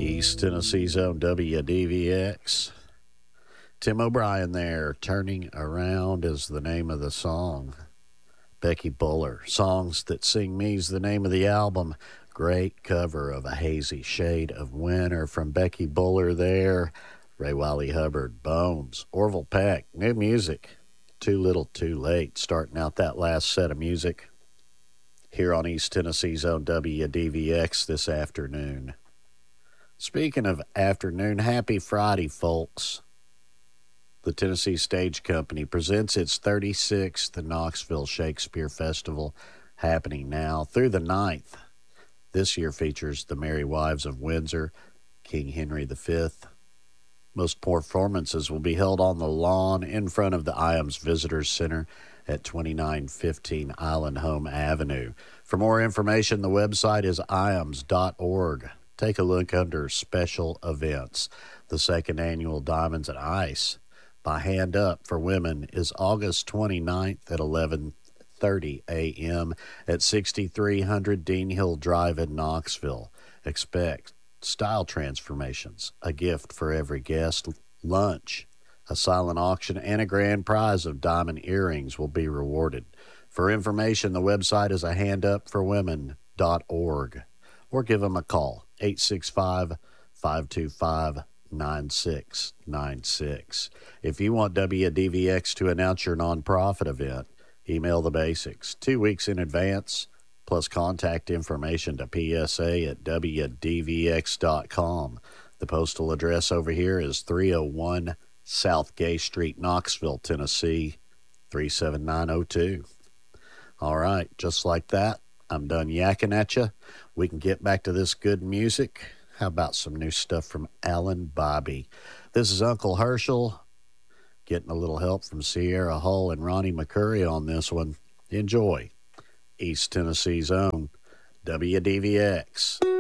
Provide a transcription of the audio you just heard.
East Tennessee's own WDVX. Tim O'Brien there. Turning Around is the name of the song. Becky Buller. Songs That Sing Me's the name of the album. Great cover of A Hazy Shade of Winter from Becky Buller there. Ray Wiley Hubbard, Bones, Orville Peck, new music. Too Little Too Late, starting out that last set of music here on East Tennessee's own WDVX this afternoon. Speaking of afternoon, happy Friday, folks. The Tennessee Stage Company presents its 36th Knoxville Shakespeare Festival, happening now through the 9th. This year features The Merry Wives of Windsor, King Henry V. Most performances will be held on the lawn in front of the Iams Visitors Center at 2915 Island Home Avenue. For more information, the website is iams.org. Take a look under Special Events. The second annual Diamonds and Ice by Hand Up for Women is August 29th at 11:30 a.m. at 6300 Dean Hill Drive in Knoxville. Expect style transformations, a gift for every guest, lunch, a silent auction, and a grand prize of diamond earrings will be rewarded. For information, the website is ahandupforwomen.org or give them a call, 865-525-9696. If you want WDVX to announce your nonprofit event, email the basics 2 weeks in advance, plus contact information to psa@wdvx.com. The postal address over here is 301 South Gay Street, Knoxville, Tennessee, 37902. All right, just like that, I'm done yakking at you. We can get back to this good music. How about some new stuff from Alan Bobby? This is Uncle Herschel, getting a little help from Sierra Hull and Ronnie McCurry on this one. Enjoy. East Tennessee's own WDVX.